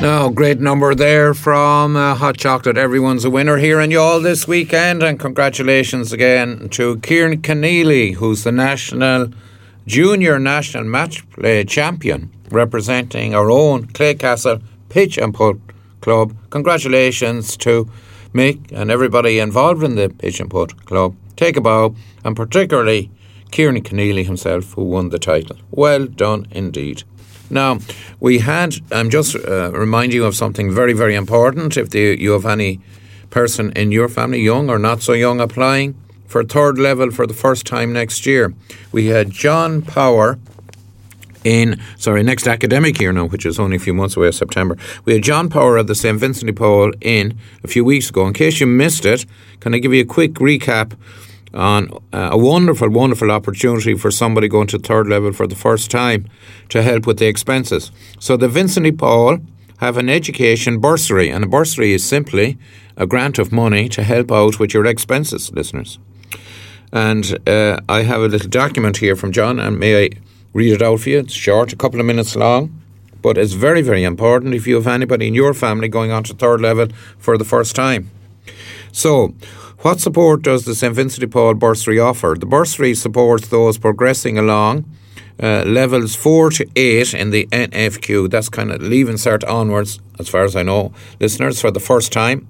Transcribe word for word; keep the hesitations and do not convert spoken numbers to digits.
Oh, great number there from uh, Hot Chocolate. Everyone's a winner here in Youghal this weekend, and congratulations again to Kieran Keneally, who's the national junior national match play champion representing our own Claycastle Pitch and Putt Club. Congratulations to Mick and everybody involved in the Pitch and Putt Club. Take a bow, and particularly Kieran Keneally himself, who won the title. Well done indeed. Now, we had, I'm just uh, reminding you of something very, very important. If the, you have any person in your family, young or not so young, applying for third level for the first time next year. We had John Power in, sorry, next academic year now, which is only a few months away, September. We had John Power at the Saint Vincent de Paul in a few weeks ago. In case you missed it, can I give you a quick recap on uh, a wonderful, wonderful opportunity for somebody going to third level for the first time to help with the expenses. So the Vincent de Paul have an education bursary, and a bursary is simply a grant of money to help out with your expenses, listeners. And uh, I have a little document here from John, and may I read it out for you? It's short, a couple of minutes long, but it's very, very important if you have anybody in your family going on to third level for the first time. So, what support does the Saint Vincent de Paul bursary offer? The bursary supports those progressing along uh, levels four to eight in the N F Q. That's kind of leaving cert onwards, as far as I know, listeners, for the first time.